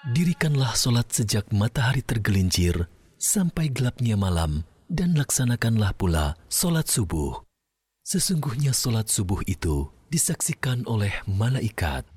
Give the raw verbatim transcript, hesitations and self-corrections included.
Dirikanlah solat sejak matahari tergelincir sampai gelapnya malam, dan laksanakanlah pula solat subuh. Sesungguhnya solat subuh itu disaksikan oleh malaikat.